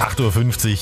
8.50 Uhr,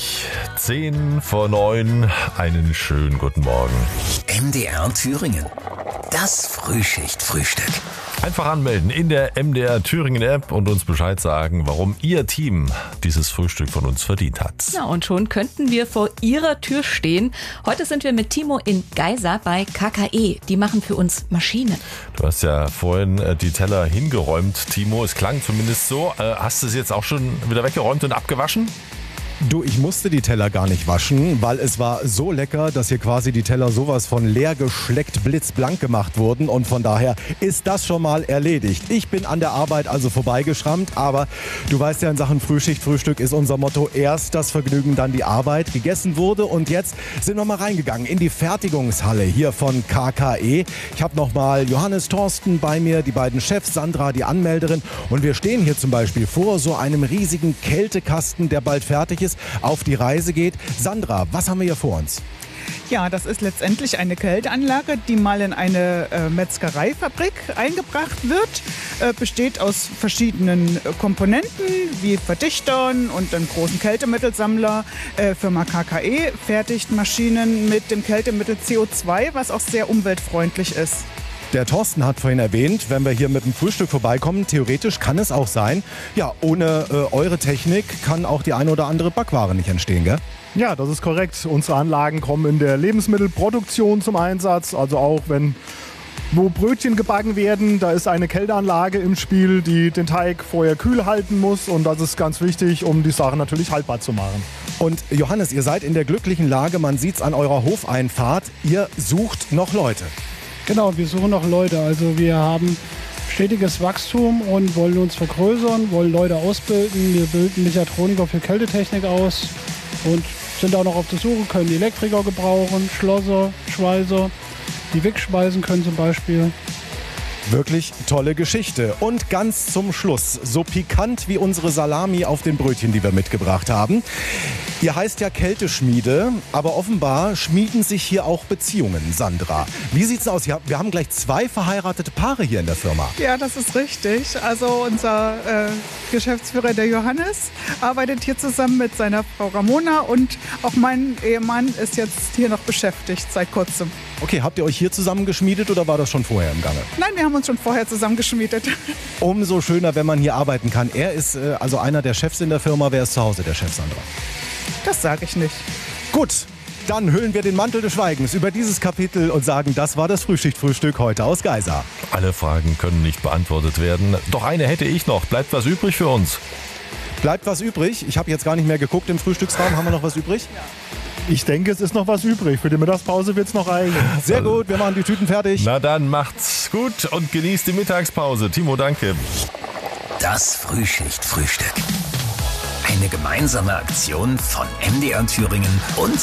10 vor 9. Einen schönen guten Morgen. MDR Thüringen. Das Frühschicht-Frühstück. Einfach anmelden in der MDR Thüringen App und uns Bescheid sagen, warum Ihr Team dieses Frühstück von uns verdient hat. Ja, und schon könnten wir vor Ihrer Tür stehen. Heute sind wir mit Timo in Geisa bei KKE. Die machen für uns Maschinen. Du hast ja vorhin die Teller hingeräumt, Timo. Es klang zumindest so. Hast du es jetzt auch schon wieder weggeräumt und abgewaschen? Du, ich musste die Teller gar nicht waschen, weil es war so lecker, dass hier quasi die Teller sowas von leer geschleckt blitzblank gemacht wurden und von daher ist das schon mal erledigt. Ich bin an der Arbeit also vorbeigeschrammt, aber du weißt ja, in Sachen Frühschicht-Frühstück ist unser Motto erst das Vergnügen, dann die Arbeit. Gegessen wurde und jetzt sind wir mal reingegangen in die Fertigungshalle hier von KKE. Ich habe nochmal Johannes, Thorsten bei mir, die beiden Chefs, Sandra, die Anmelderin und wir stehen hier zum Beispiel vor so einem riesigen Kältekasten, der bald fertig ist, auf die Reise geht. Sandra, was haben wir hier vor uns? Ja, das ist letztendlich eine Kälteanlage, die mal in eine Metzgereifabrik eingebracht wird. Besteht aus verschiedenen Komponenten wie Verdichtern und einem großen Kältemittelsammler. Firma KKE fertigt Maschinen mit dem Kältemittel CO2, was auch sehr umweltfreundlich ist. Der Thorsten hat vorhin erwähnt, wenn wir hier mit dem Frühstück vorbeikommen, theoretisch kann es auch sein, ja, ohne eure Technik kann auch die eine oder andere Backware nicht entstehen, gell? Ja, das ist korrekt. Unsere Anlagen kommen in der Lebensmittelproduktion zum Einsatz. Also auch wo Brötchen gebacken werden, da ist eine Kälteanlage im Spiel, die den Teig vorher kühl halten muss. Und das ist ganz wichtig, um die Sache natürlich haltbar zu machen. Und Johannes, ihr seid in der glücklichen Lage, man sieht es an eurer Hofeinfahrt, ihr sucht noch Leute. Genau, wir suchen noch Leute. Also wir haben stetiges Wachstum und wollen uns vergrößern, wollen Leute ausbilden. Wir bilden Mechatroniker für Kältetechnik aus und sind auch noch auf der Suche, können Elektriker gebrauchen, Schlosser, Schweißer, die Wick schweißen können zum Beispiel. Wirklich tolle Geschichte. Und ganz zum Schluss, so pikant wie unsere Salami auf den Brötchen, die wir mitgebracht haben. Ihr heißt ja Kälteschmiede, aber offenbar schmieden sich hier auch Beziehungen, Sandra. Wie sieht's aus? Wir haben gleich 2 verheiratete Paare hier in der Firma. Ja, das ist richtig. Also unser Geschäftsführer, der Johannes, arbeitet hier zusammen mit seiner Frau Ramona und auch mein Ehemann ist jetzt hier noch beschäftigt seit kurzem. Okay, habt ihr euch hier zusammengeschmiedet oder war das schon vorher im Gange? Nein, wir haben uns schon vorher zusammengeschmiedet. Umso schöner, wenn man hier arbeiten kann. Er ist also einer der Chefs in der Firma. Wer ist zu Hause der Chef, Sandra? Das sage ich nicht. Gut, dann hüllen wir den Mantel des Schweigens über dieses Kapitel und sagen, das war das Frühschicht-Frühstück heute aus Geisa. Alle Fragen können nicht beantwortet werden. Doch eine hätte ich noch. Bleibt was übrig für uns? Bleibt was übrig? Ich habe jetzt gar nicht mehr geguckt im Frühstücksraum. Haben wir noch was übrig? Ja. Ich denke, es ist noch was übrig. Für die Mittagspause wird es noch reichen. Sehr gut, wir machen die Tüten fertig. Na dann macht's gut und genießt die Mittagspause. Timo, danke. Das Frühschicht-Frühstück. Eine gemeinsame Aktion von MDR Thüringen und